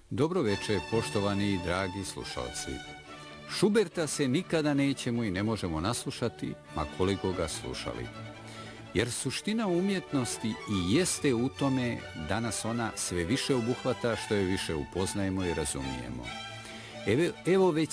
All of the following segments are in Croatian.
Dobro večer, poštovani i dragi slušalci. Schuberta se nikada nećemo i ne možemo naslušati, ma koliko ga slušali. Jer suština umjetnosti i jeste u tome da nas ona sve više obuhvata što je više upoznajemo i razumijemo. Evo već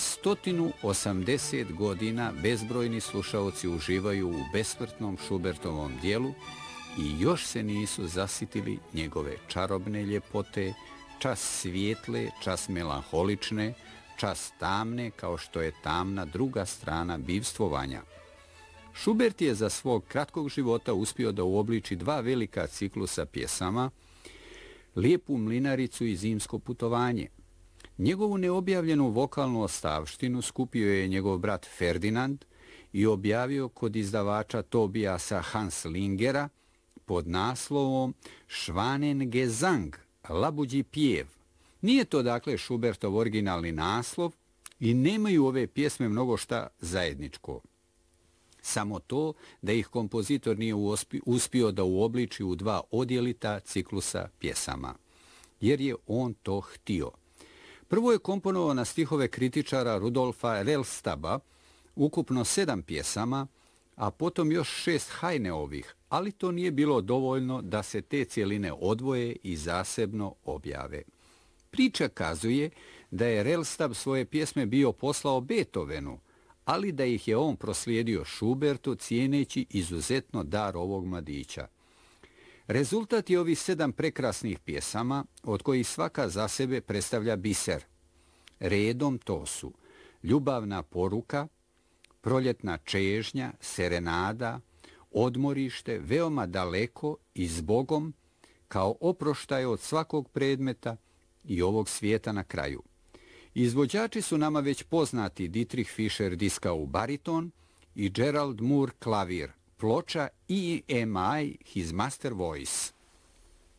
180 godina bezbrojni slušaoci uživaju u besmrtnom Schubertovom dijelu i još se nisu zasitili njegove čarobne ljepote, čas svijetle, čas melanholične, čas tamne kao što je tamna druga strana bivstvovanja. Schubert je za svog kratkog života uspio da uobliči dva velika ciklusa pjesama, Lijepu mlinaricu i Zimsko putovanje. Njegovu neobjavljenu vokalnu ostavštinu skupio je njegov brat Ferdinand i objavio kod izdavača Tobiasa Hanslingera pod naslovom Schwanengesang, labuđi pjev. Nije to dakle Schubertov originalni naslov i nemaju ove pjesme mnogo šta zajedničko. Samo to da ih kompozitor nije uspio da uobliči u dva odjelita ciklusa pjesama, jer je on to htio. Prvo je komponovao na stihove kritičara Rudolfa Rellstaba ukupno 7 pjesama, a potom još 6 Heineovih, ali to nije bilo dovoljno da se te cijeline odvoje i zasebno objave. Priča kazuje da je Rellstab svoje pjesme bio poslao Beethovenu, ali da ih je on proslijedio Schubertu cijeneći izuzetno dar ovog mladića. Rezultat je ovih 7 prekrasnih pjesama, od kojih svaka za sebe predstavlja biser. Redom to su Ljubavna poruka, Proljetna čežnja, Serenada, Odmorište, Veoma daleko i Zbogom, kao oproštaj od svakog predmeta i ovog svijeta na kraju. Izvođači su nama već poznati Dietrich Fischer-Dieskau bariton i Gerald Moore klavir, ploča EMI His Master Voice.